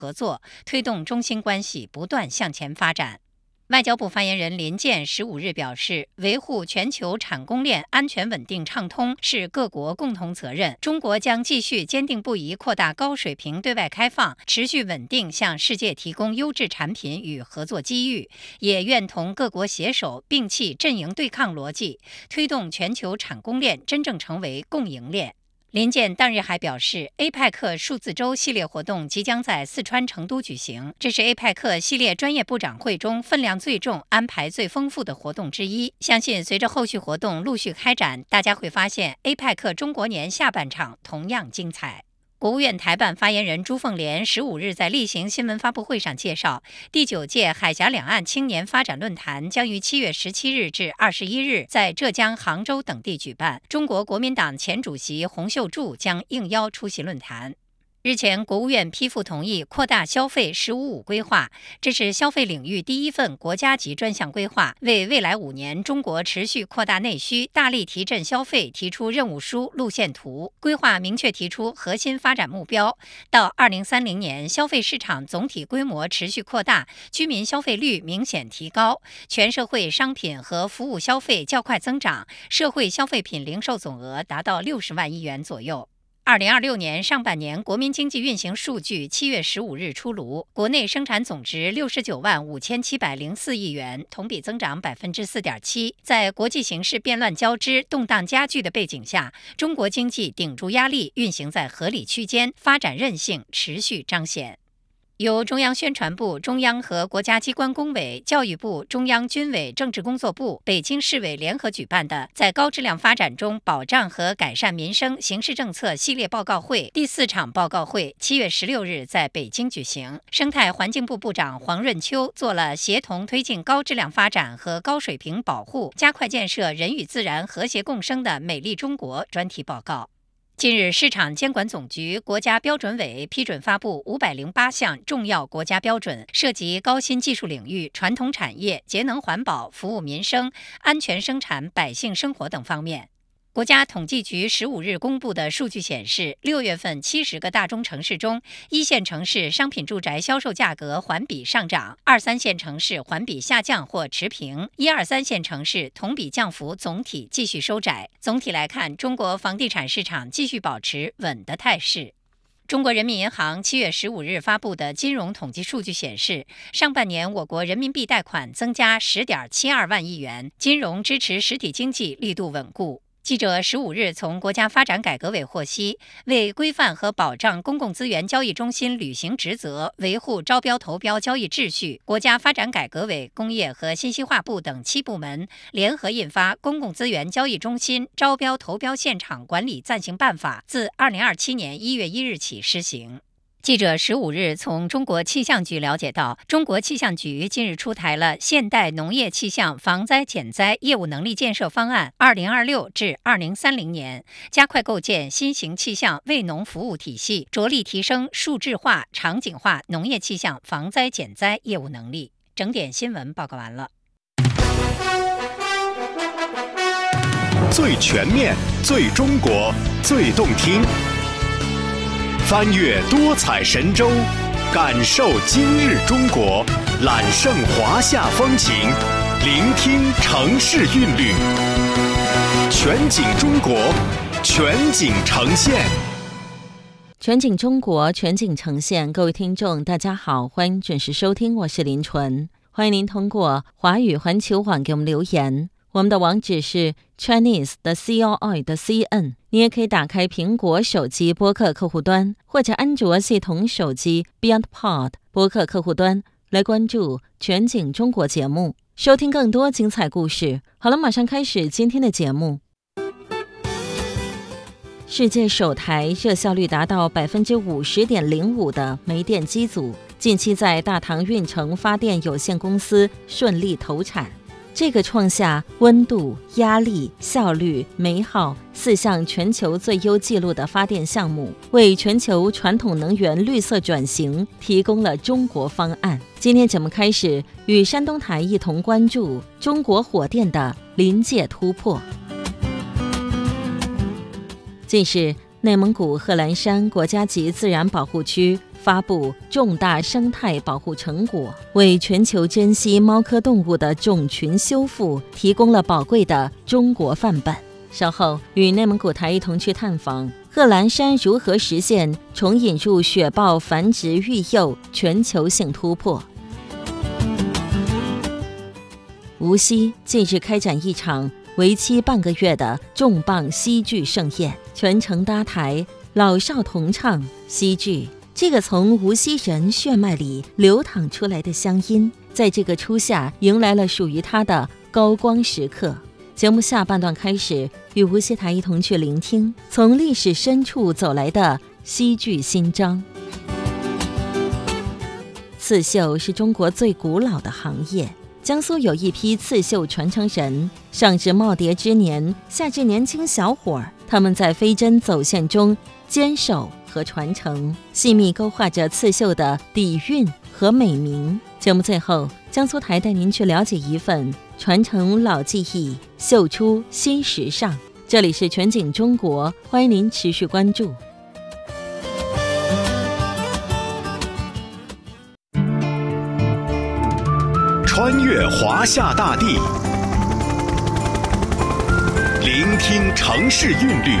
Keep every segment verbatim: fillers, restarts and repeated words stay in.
合作，推动中新关系不断向前发展。外交部发言人林健十五日表示，维护全球产供链安全稳定畅通是各国共同责任。中国将继续坚定不移扩大高水平对外开放，持续稳定向世界提供优质产品与合作机遇，也愿同各国携手，摒弃阵营对抗逻辑，推动全球产供链真正成为共赢链。林健当日还表示 ，A P E C 数字周系列活动即将在四川成都举行，这是 A P E C 系列专业部长会中分量最重、安排最丰富的活动之一。相信随着后续活动陆续开展，大家会发现 A P E C 中国年下半场同样精彩。国务院台办发言人朱凤莲十五日在例行新闻发布会上介绍，第九届海峡两岸青年发展论坛将于七月十七日至二十一日在浙江、杭州等地举办。中国国民党前主席洪秀柱将应邀出席论坛。日前，国务院批复同意扩大消费“十五五”规划，这是消费领域第一份国家级专项规划，为未来五年中国持续扩大内需、大力提振消费提出任务书、路线图。规划明确提出核心发展目标：到二零三零年，消费市场总体规模持续扩大，居民消费率明显提高，全社会商品和服务消费较快增长，社会消费品零售总额达到六十万亿元左右。二零二六年上半年国民经济运行数据七月十五日出炉，国内生产总值六十九万五千七百零四亿元，同比增长百分之四点七。在国际形势变乱交织、动荡加剧的背景下，中国经济顶住压力，运行在合理区间，发展韧性持续彰显。由中央宣传部、中央和国家机关工委、教育部、中央军委政治工作部、北京市委联合举办的在高质量发展中保障和改善民生形势政策系列报告会第四场报告会，七月十六日在北京举行。生态环境部部长黄润秋做了协同推进高质量发展和高水平保护，加快建设人与自然和谐共生的美丽中国专题报告。近日，市场监管总局、国家标准委批准发布五百零八项重要国家标准，涉及高新技术领域、传统产业、节能环保、服务民生、安全生产、百姓生活等方面。国家统计局十五日公布的数据显示，六月份七十个大中城市中，一线城市商品住宅销售价格环比上涨，二三线城市环比下降或持平，一二三线城市同比降幅总体继续收窄。总体来看，中国房地产市场继续保持稳的态势。中国人民银行七月十五日发布的金融统计数据显示，上半年我国人民币贷款增加十点七二万亿元，金融支持实体经济力度稳固。记者十五日从国家发展改革委获悉，为规范和保障公共资源交易中心履行职责，维护招标投标交易秩序，国家发展改革委、工业和信息化部等七部门联合印发《公共资源交易中心招标投标现场管理暂行办法》，自二零二七年一月一日起施行。记者十五日从中国气象局了解到，中国气象局近日出台了现代农业气象防灾减灾业务能力建设方案（二零二六至二零三零年），加快构建新型气象为农服务体系，着力提升数字化、场景化农业气象防灾减灾业务能力。整点新闻报告完了。 最全面、最中国、最动听。翻越多彩神州，感受今日中国，揽胜华夏风情，聆听城市韵律。全景中国，全景呈现。 全景中国，全景呈现。各位听众，大家好，欢迎准时收听，我是林纯。欢迎您通过华语环球网给我们留言。我们的网址是 Chinese 的 C O I 的 C N， 你也可以打开苹果手机播客客户端，或者安卓系统手机 BeyondPod 播客客户端来关注全景中国节目，收听更多精彩故事。好了，马上开始今天的节目。世界首台热效率达到 百分之五十点零五 的煤电机组，近期在大唐运城发电有限公司顺利投产。这个创下温度、压力、效率、煤耗四项全球最优纪录的发电项目，为全球传统能源绿色转型提供了中国方案。今天节目开始，与山东台一同关注中国火电的临界突破。近日，内蒙古贺兰山国家级自然保护区发布重大生态保护成果，为全球珍稀猫科动物的种群修复提供了宝贵的中国范本。稍后与内蒙古台一同去探访贺兰山如何实现重引入雪豹繁殖育幼全球性突破。无锡近日开展一场为期半个月的重磅戏剧盛宴，全程搭台，老少同唱戏剧。这个从无锡人血脉里流淌出来的乡音，在这个初夏迎来了属于它的高光时刻。节目下半段开始，与无锡台一同去聆听从历史深处走来的戏剧新章。刺绣是中国最古老的行业，江苏有一批刺绣传承人，上至耄耋之年，下至年轻小伙儿，他们在飞针走线中坚守和传承，细密勾画着刺绣的底蕴和美名。节目最后，江苏台带您去了解一份传承老技艺，绣出新时尚。这里是全景中国，欢迎您持续关注。 穿越华夏大地，聆听城市韵律，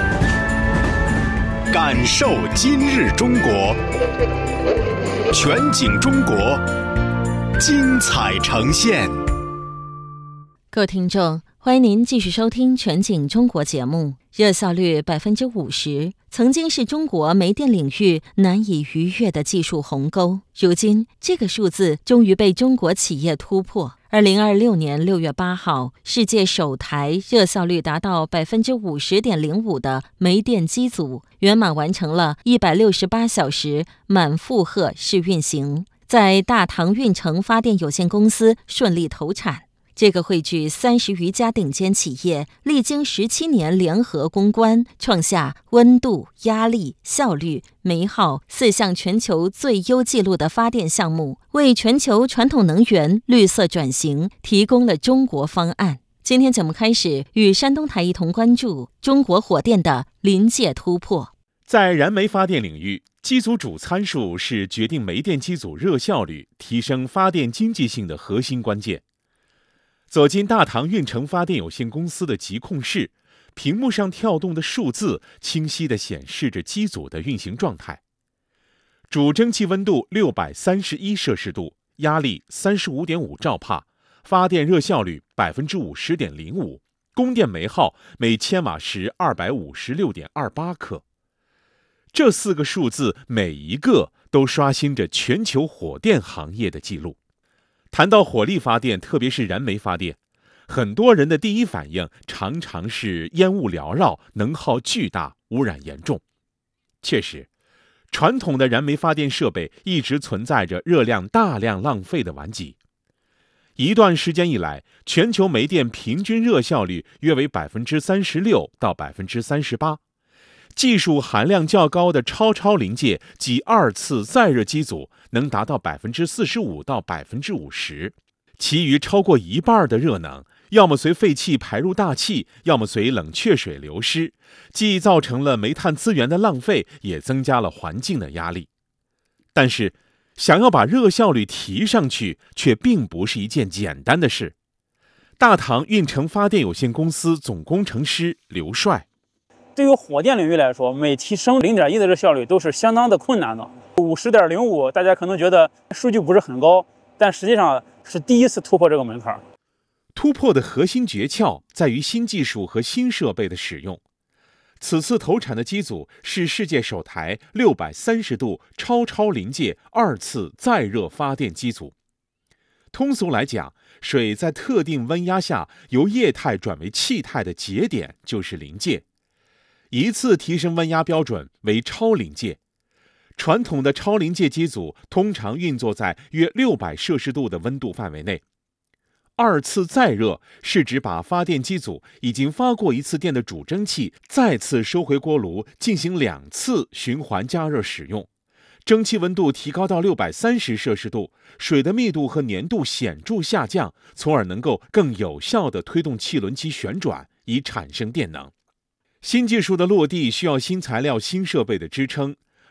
感受今日中国。全景中国，精彩呈现。 各位听众，欢迎您继续收听全景中国节目。热效率百分之五十，曾经是中国煤电领域难以逾越的技术鸿沟。如今，这个数字终于被中国企业突破。二零二六年六月八号，世界首台热效率达到百分之五十点零五的煤电机组圆满完成了一百六十八小时满负荷试运行，在大唐运城发电有限公司顺利投产。这个汇聚三十余家顶尖企业，历经十七年联合攻关，创下温度、压力、效率、煤耗四项全球最优纪录的发电项目，为全球传统能源绿色转型提供了中国方案。今天节目开始，与山东台一同关注中国火电的临界突破。 在燃煤发电领域，机组主参数是决定煤电机组热效率、提升发电经济性的核心关键。走进大唐运城发电有限公司的疾控室，屏幕上跳动的数字清晰地显示着机组的运行状态。主蒸汽温度六百三十一摄氏度，压力三十五点五兆帕，发电热效率百分之五十点零五，供电煤耗每千瓦时二百五十六点二八克。这四个数字每一个都刷新着全球火电行业的记录。谈到火力发电，特别是燃煤发电，很多人的第一反应常常是烟雾缭绕、能耗巨大、污染严重。确实，传统的燃煤发电设备一直存在着热量大量浪费的顽疾。一段时间以来，全球煤电平均热效率约为百分之三十六到百分之三十八。技术含量较高的超超临界及二次再热机组能达到百分之四十五到百分之五十，其余超过一半的热能，要么随废气排入大气，要么随冷却水流失，既造成了煤炭资源的浪费，也增加了环境的压力。但是，想要把热效率提上去，却并不是一件简单的事。大唐运城发电有限公司总工程师刘帅。 对于火电领域来说，每提升 零点一 的热效率都是相当的困难的。五十点零五，大家可能觉得数据不是很高，但实际上是第一次突破这个门槛。 突破的核心诀窍在于新技术和新设备的使用。此次投产的机组是世界首台六百三十度超超临界二次再热发电机组。通俗来讲，水在特定温压下由液态转为气态的节点就是临界。一次提升温压标准为超临界。传统的超临界机组通常运作在约六百摄氏度的温度范围内。二次再热是指把发电机组已经发过一次电的主蒸汽再次收回锅炉，进行两次循环加热使用。蒸汽温度提高到六百三十摄氏度，水的密度和粘度显著下降，从而能够更有效地推动汽轮机旋转，以产生电能。新技术的落地需要新材料、新设备的支撑。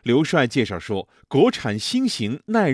刘帅介绍说，国产新型耐